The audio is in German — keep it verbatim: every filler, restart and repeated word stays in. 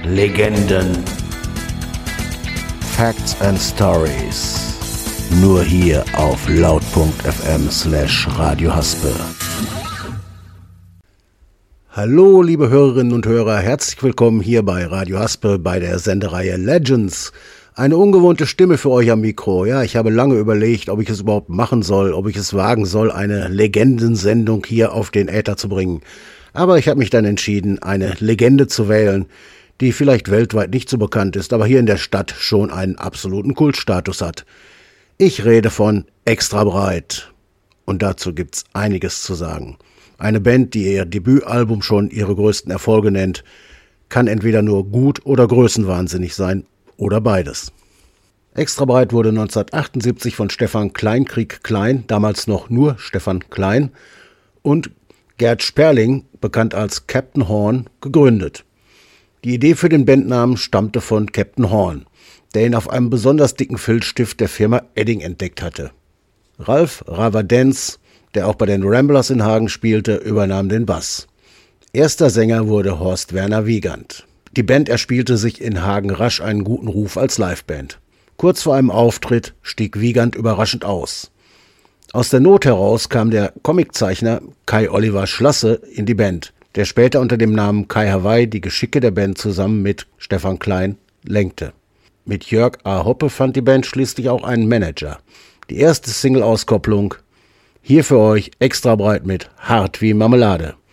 Legenden, Facts and Stories. Nur hier auf laut.fm slash Radio Haspe. Hallo liebe Hörerinnen und Hörer, herzlich willkommen hier bei Radio Haspe bei der Sendereihe Legends. Eine ungewohnte Stimme für euch am Mikro. Ja, ich habe lange überlegt, ob ich es überhaupt machen soll, ob ich es wagen soll, eine Legendensendung hier auf den Äther zu bringen. Aber ich habe mich dann entschieden, eine Legende zu wählen, die vielleicht weltweit nicht so bekannt ist, aber hier in der Stadt schon einen absoluten Kultstatus hat. Ich rede von Extra Breit. Und dazu gibt's einiges zu sagen. Eine Band, die ihr Debütalbum schon ihre größten Erfolge nennt, kann entweder nur gut oder größenwahnsinnig sein oder beides. Extra Breit wurde neunzehnhundertachtundsiebzig von Stefan Kleinkrieg Klein, damals noch nur Stefan Klein, und Gerd Sperling, bekannt als Captain Horn, gegründet. Die Idee für den Bandnamen stammte von Captain Horn, der ihn auf einem besonders dicken Filzstift der Firma Edding entdeckt hatte. Ralf Ravadenz, der auch bei den Ramblers in Hagen spielte, übernahm den Bass. Erster Sänger wurde Horst Werner Wiegand. Die Band erspielte sich in Hagen rasch einen guten Ruf als Liveband. Kurz vor einem Auftritt stieg Wiegand überraschend aus. Aus der Not heraus kam der Comiczeichner Kai Oliver Schlasse in die Band, der später unter dem Namen Kai Hawaii die Geschicke der Band zusammen mit Stefan Klein lenkte. Mit Jörg A. Hoppe fand die Band schließlich auch einen Manager. Die erste Single-Auskopplung, hier für euch Extra Breit mit Hart wie Marmelade.